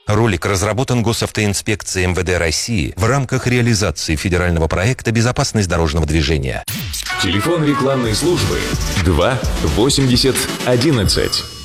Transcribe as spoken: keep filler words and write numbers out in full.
Ролик разработан Госавтоинспекцией эм вэ дэ России в рамках реализации федерального проекта «Безопасность дорожного движения». Телефон рекламной службы два восемьдесят одиннадцать.